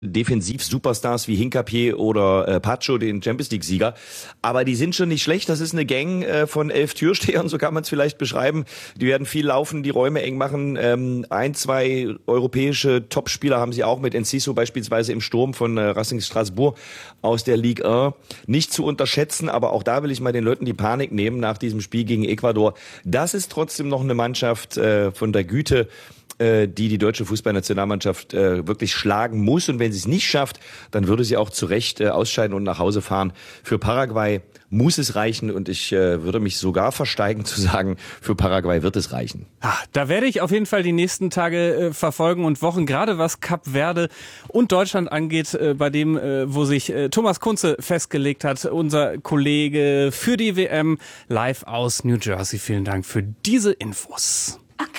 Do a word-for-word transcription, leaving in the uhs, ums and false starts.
Defensiv-Superstars wie Hincapié oder äh, Pacho, den Champions-League-Sieger. Aber die sind schon nicht schlecht. Das ist eine Gang äh, von elf Türstehern, so kann man es vielleicht beschreiben. Die werden viel laufen, die Räume eng machen. Ähm, ein, zwei europäische Topspieler haben sie auch mit Enciso beispielsweise im Sturm von äh, Racing Strasbourg aus der Ligue eins. Nicht zu unterschätzen, aber auch da will ich mal den Leuten die Panik nehmen nach diesem Spiel gegen Ecuador. Das ist trotzdem noch eine Mannschaft äh, von der Güte, die die deutsche Fußballnationalmannschaft äh, wirklich schlagen muss. Und wenn sie es nicht schafft, dann würde sie auch zu Recht äh, ausscheiden und nach Hause fahren. Für Paraguay muss es reichen und ich äh, würde mich sogar versteigen zu sagen, für Paraguay wird es reichen. Ah, da werde ich auf jeden Fall die nächsten Tage äh, verfolgen und Wochen, gerade was Kap Verde und Deutschland angeht, äh, bei dem, äh, wo sich äh, Thomas Kunze festgelegt hat, unser Kollege für die W M live aus New Jersey. Vielen Dank für diese Infos.